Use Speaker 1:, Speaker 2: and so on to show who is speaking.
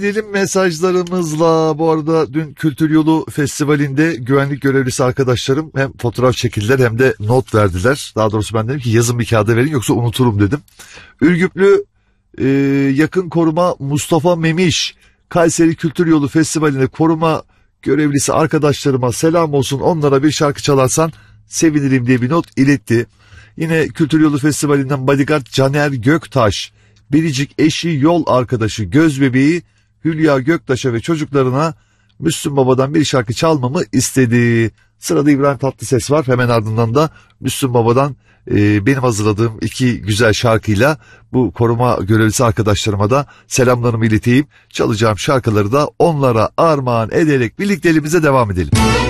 Speaker 1: Diyelim mesajlarımızla. Bu arada dün Kültür Yolu Festivali'nde güvenlik görevlisi arkadaşlarım hem fotoğraf çekildiler hem de not verdiler. Daha doğrusu ben dedim ki yazın bir kağıda verin yoksa unuturum dedim. Ürgüplü yakın koruma Mustafa Memiş Kayseri Kültür Yolu Festivali'nde koruma görevlisi arkadaşlarıma selam olsun, onlara bir şarkı çalarsan sevinirim diye bir not iletti. Yine Kültür Yolu Festivali'nden bodyguard Caner Göktaş, biricik eşi, yol arkadaşı, göz bebeği Hülya Göktaş'a ve çocuklarına Müslüm Baba'dan bir şarkı çalmamı istedi. Sırada İbrahim Tatlıses var. Hemen ardından da Müslüm Baba'dan benim hazırladığım iki güzel şarkıyla bu koruma görevlisi arkadaşlarıma da selamlarımı ileteyim. Çalacağım şarkıları da onlara armağan ederek birlikteliğimize devam edelim.